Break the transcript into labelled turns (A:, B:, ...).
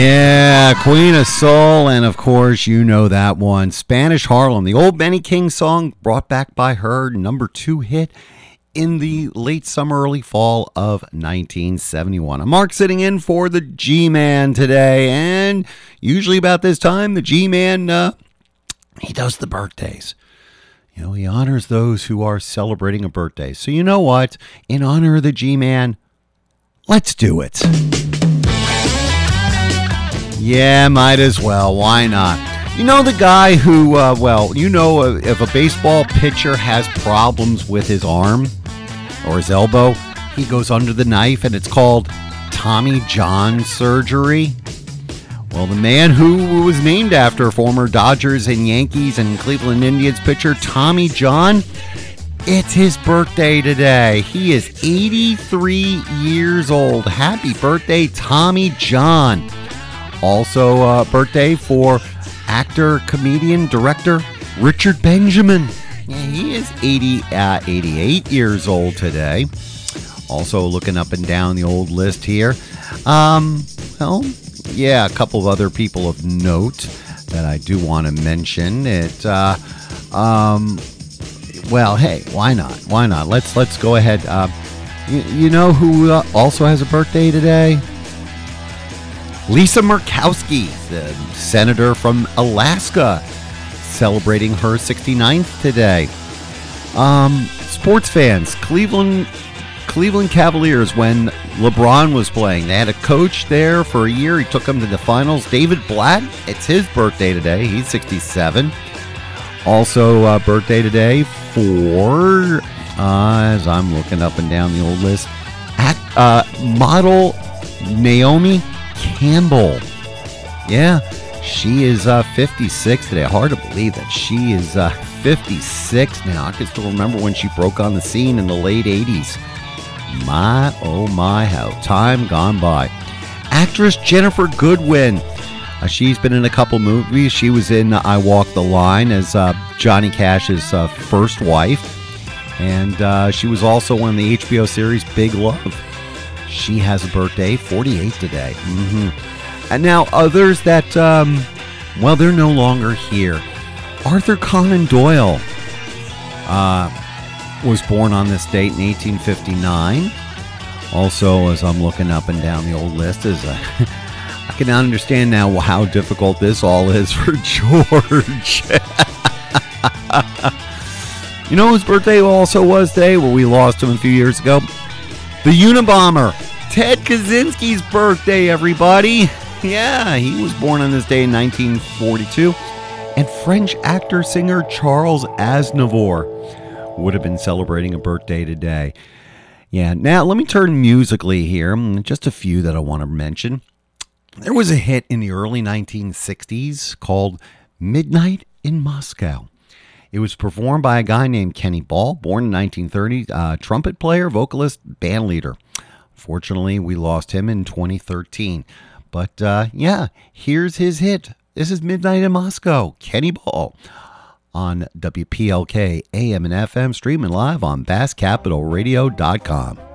A: Yeah, Queen of Soul, and of course, you know that one. Spanish Harlem, the old Benny King song brought back by her, #2 hit in the late summer, early fall of 1971. I'm Mark sitting in for the G-Man today, and usually about this time, the G-Man, he does the birthdays. You know, he honors those who are celebrating a birthday. So you know what? In honor of the G-Man, let's do it. Yeah, might as well. Why not? You know the guy who, if a baseball pitcher has problems with his arm or his elbow, he goes under the knife, and it's called Tommy John surgery. Well, the man who was named after former Dodgers and Yankees and Cleveland Indians pitcher Tommy John, it's his birthday today. He is 83 years old. Happy birthday, Tommy John. Also, birthday for actor, comedian, director Richard Benjamin. Yeah, he is 88 years old today. Also, looking up and down the old list here. A couple of other people of note that I do want to mention. Hey, why not? Why not? Let's go ahead. You know who also has a birthday today? Lisa Murkowski, the senator from Alaska, celebrating her 69th today. Sports fans, Cleveland Cavaliers, when LeBron was playing, they had a coach there for a year. He took them to the finals. David Blatt, it's his birthday today. He's 67. Also, birthday today for, as I'm looking up and down the old list, model Naomi Campbell. Yeah, she is 56 today. Hard to believe that she is 56 now. I can still remember when she broke on the scene in the late 80s. My, oh my, how time gone by. Actress Jennifer Goodwin. She's been in a couple movies. She was in I Walk the Line as Johnny Cash's first wife. And she was also on the HBO series Big Love. She has a birthday, 48 today. And now others that, they're no longer here. Arthur Conan Doyle was born on this date in 1859. Also, as I'm looking up and down the old list, I can understand now how difficult this all is for George. You know whose birthday also was today? Well, we lost him a few years ago. The Unabomber, Ted Kaczynski's birthday, everybody. Yeah, he was born on this day in 1942. And French actor, singer Charles Aznavour would have been celebrating a birthday today. Yeah, now let me turn musically here. Just a few that I want to mention. There was a hit in the early 1960s called Midnight in Moscow. It was performed by a guy named Kenny Ball, born in 1930, trumpet player, vocalist, band leader. Fortunately, we lost him in 2013. But here's his hit. This is Midnight in Moscow, Kenny Ball, on WPLK AM and FM, streaming live on BassCapitalRadio.com.